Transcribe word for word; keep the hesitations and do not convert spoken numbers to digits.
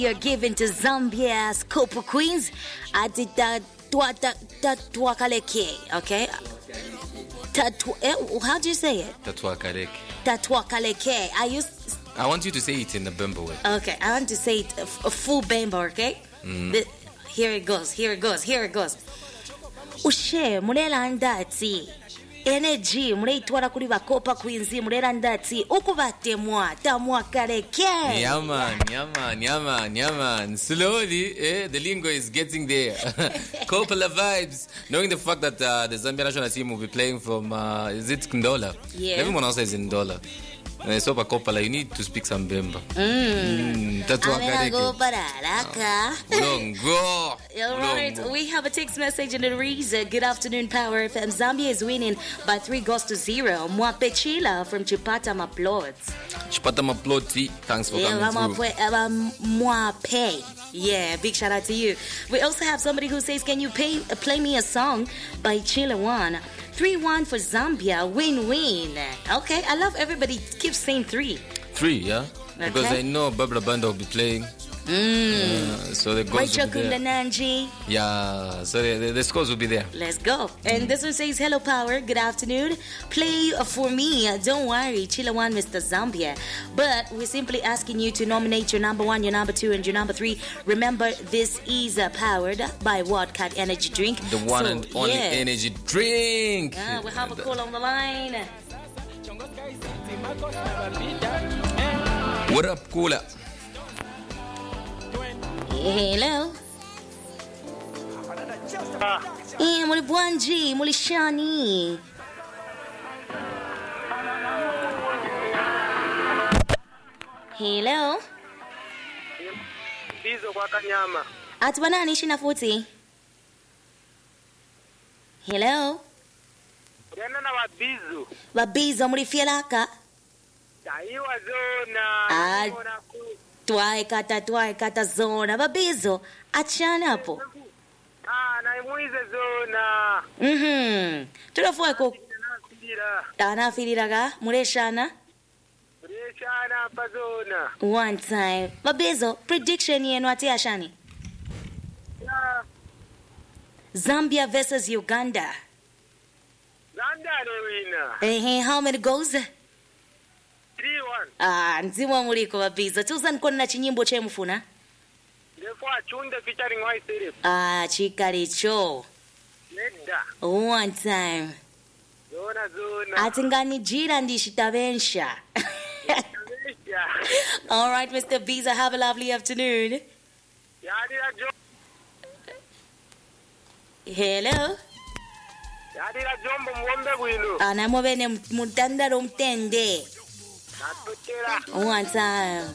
You're given to Zambia's Copa Queens. Adita Tatwakaleke, okay? Tatwa, how do you say it? Tatwakaleke. Tatwakaleke. I used. I want you to say it in the Bemba way. Okay, I want to say it a, a full Bemba, okay? Mm. The, here it goes, here it goes, here it goes. Ushe, murela ndati. Energy, mureitwara kuri bakopa Queens, murela ndati. Ukubatemwa, tamwa kaleke. Yeah man, yeah man, yeah man, yeah man. Slowly, eh, the lingo is getting there. Copa vibes. Knowing the fact that uh, the Zambia national team will be playing from, uh, is it Ndola? Yeah. Everyone else is in Ndola. Uh, so Copa, you need to speak some Bemba. Mm. That's what I go baraka. Go. All right, we have a text message in the reads. Good afternoon, Power F M. Zambia is winning by three goals to zero. Mwape Chila from Chipata Maplods. Chipata Maploti, thanks for yeah, coming through. Mwape. Yeah, big shout out to you. We also have somebody who says, can you pay, uh, play me a song by Chila One? three one for Zambia, win-win. Okay, I love everybody keeps saying three. Three, yeah? Okay. Because I know Babla Banda will be playing. Mm. Uh, so the goals will be there. Nanji. Yeah, so the, the, the scores will be there. Let's go. And mm. this one says, hello, Power. Good afternoon. Play for me. Don't worry, Chila One, Mister Zambia. But we're simply asking you to nominate your number one, your number two, and your number three. Remember, this is uh, powered by Wildcat Energy Drink. The one so, and only yeah. energy drink. Uh, we have a call on the line. What up, Kula? Hello. Eh, muli Bwanji, muli Shani. Hello. Bizo kwa Kanyama. Ati banani shina futi? Hello. Yana na wabizo. Wabizo muli fielaka. Taiwa zona. Ah. Twae kata twae kata zona babizo achana hapo. Ah, na imuize zona. Mhm. Tulafua ko ana filiraga mureshana. Mureshana pa zona. One time. Babizo prediction yenu ati ashani. Yeah. Zambia versus Uganda. Zambia le wina. Eh, how many goals? three one. Ah, nzima muliko babizo. Tuza nko na chinyimbo che mfuna. Defo achunde featuring White Syrup. Ah, chikalicho. Nedda. One time. Zona zona. Atingani jira ndishitabensha. All right, Mister Visa, have a lovely afternoon. Yadira jo. Hello. Yadira jombo mwombe gwino. Ana mwebene mutandaro mtende. Natutera. One time.